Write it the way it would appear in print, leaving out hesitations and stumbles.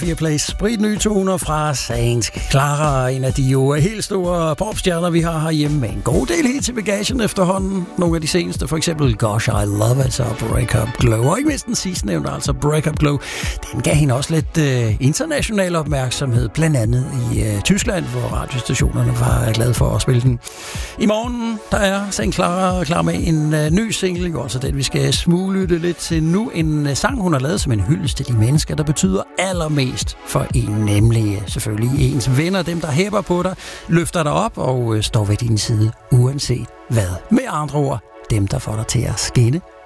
Fireplays spritnye toner fra Saint Clara, en af de jo helt store popstjerner, vi har herhjemme, med en god del hit til bagagen efterhånden. Nogle af de seneste, for eksempel Gosh, I Love It og Break Up Glow, og ikke mindst den sidste nævnte, altså Break Up Glow. Den gav hende også lidt international opmærksomhed, blandt andet i Tyskland, hvor radiostationerne var glade for at spille den. I morgen, der er Saint Clara klar med en ny single, jo altså den, vi skal smuglytte lidt til nu. En sang, hun har lavet som en hyldest til de mennesker, der betyder allermest for en, nemlig selvfølgelig ens venner, dem der hæpper på dig, løfter dig op og står ved din side, uanset hvad. Med andre ord, dem der får dig til at skinne